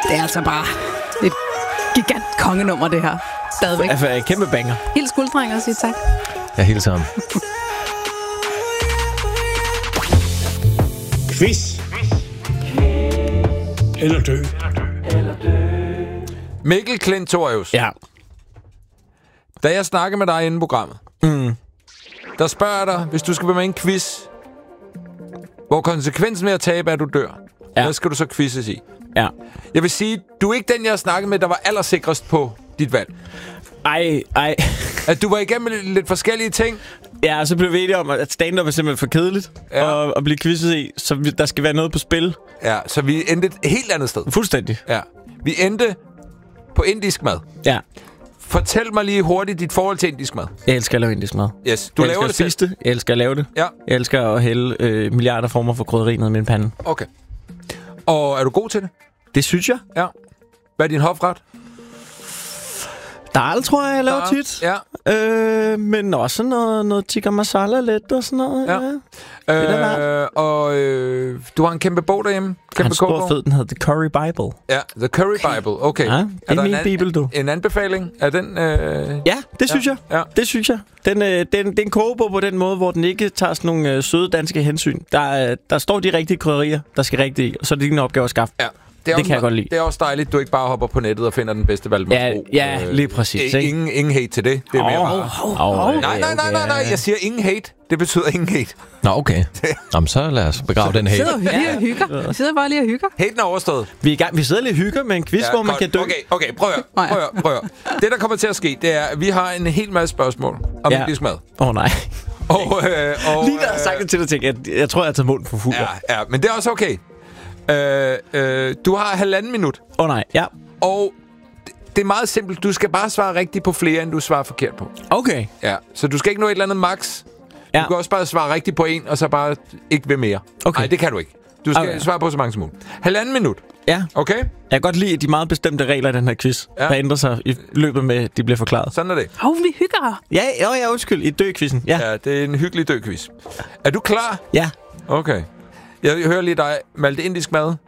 Det er altså bare et gigant kongenummer, det her. Stadigvæk. Altså, kæmpe banger. Helt skuldring og sige tak. Ja, hele sammen. Quiz. Eller dø. Mikkel Klintorius. Ja. Da jeg snakker med dig inden programmet, der spørger jeg dig, hvis du skal være med i en quiz, hvor konsekvensen ved at tabe er, at du dør. Ja. Hvad skal du så quizzes i? Ja. Jeg vil sige, du er ikke den, jeg har snakket med, der var allersikrest på dit valg. Ej. At du var igennem lidt forskellige ting. Ja, så blev vi enige om, at stand-up er simpelthen for kedeligt at blive quizzet i, så der skal være noget på spil. Ja, så vi endte et helt andet sted. Fuldstændig. Ja. Vi endte på indisk mad. Ja. Fortæl mig lige hurtigt dit forhold til indisk mad. Jeg elsker at lave indisk mad. Yes, du laver det selv. Jeg elsker at lave det. Ja. Jeg elsker at hælde milliarder former for krydderi ned i min pande. Okay. Og er du god til det? Det synes jeg. Ja. Hvad er din hofret? Dal, tror jeg laver tit. Ja. Men også noget tikka masala lidt og sådan noget. Ja. Du har en kæmpe bog derhjemme. Kæmpe en stor fed, den hedder The Curry Bible. Ja, The Curry Bible. Okay. Ja, det er min bibel, du. En anbefaling? Er den... Ja, det synes jeg. Ja. Det synes jeg. Det er en kogebog på den måde, hvor den ikke tager sådan nogle søde danske hensyn. Der står de rigtige krydderier, der skal rigtigt i, og så er det din opgave at skaffe. Ja. Det kan jeg godt lide. Det er også dejligt, du ikke bare hopper på nettet og finder den bedste valgmandsro. Ja, lige præcis. Ingen hate til det. Det er mere bare... Nej. Jeg siger ingen hate. Det betyder ingen hate. Nå, okay. Jamen, så lad os begrave den hate. Vi sidder bare lige og hygger. Haten er overstået. Vi er i gang. Vi sidder lige og hygger med en quiz, hvor man kan dø. Okay, prøv at høre. Det, der kommer til at ske, det er, at vi har en hel masse spørgsmål om indisk mad. Nej. Og lige da jeg sagt det til dig, tænkte jeg tror, jeg har taget munden for fuld. Ja, men det er også okay. Du har 1,5 minut. Nej, ja. Og det er meget simpelt. Du skal bare svare rigtigt på flere, end du svarer forkert på. Okay. Ja, så du skal ikke nå et eller andet max. Ja. Du kan også bare svare rigtigt på en, og så bare ikke ved mere. Okay. Nej, det kan du ikke. Du skal svare på så mange som muligt. 1,5 minut. Ja. Okay? Jeg kan godt lide de meget bestemte regler i den her quiz, der ændrer sig i løbet med, at de bliver forklaret. Sådan er det. Vi hygger. Ja, undskyld. I dø-quizzen. Ja, det er en hyggelig dø-quiz. Er du klar? Ja. Okay. Jeg hører lige dig. Malte indisk mad.